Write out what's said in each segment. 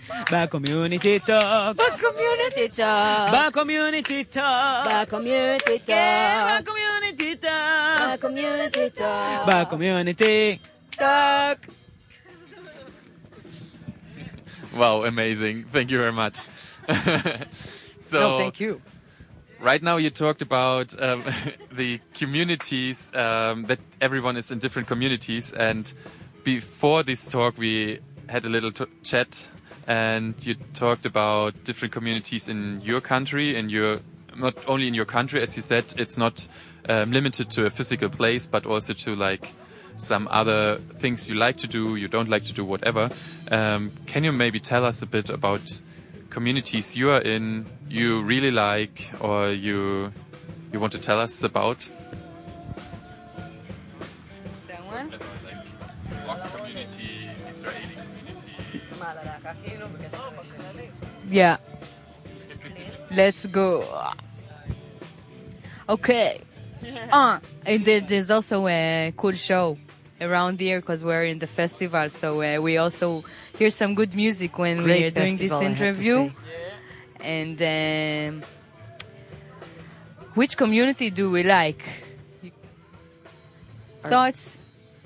Community Talk. Community Talk. Community Talk. Community Talk. Community Talk. Community Talk. Community Talk. Wow, amazing. Thank you very much. So, No, thank you. right now you talked about the communities, that everyone is in different communities. And before this talk, we had a little chat, and you talked about different communities in your country, and not only in your country, as you said, it's not limited to a physical place, but also to like some other things you like to do, you don't like to do, whatever. Can you maybe tell us a bit about communities you are in, you really like, or you want to tell us about? Someone? Like Rock community, Israeli community. Yeah. Let's go. Okay. And there's also a cool show around here because we're in the festival. So we also hear some good music when Great we're doing festival, this I have to interview. say. And which community do we like? Thoughts?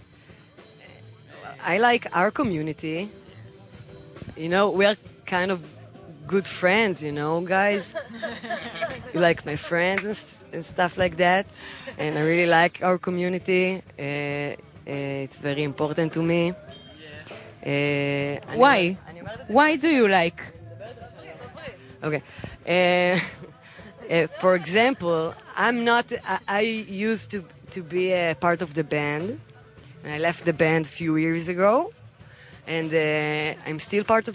I like our community. You know, we are kind of good friends, you know, guys. You like my friends and stuff like that. And I really like our community. It's very important to me. Why? Why do you like? Okay. For example, I used to be a part of the band. And I left the band a few years ago. And I'm still part of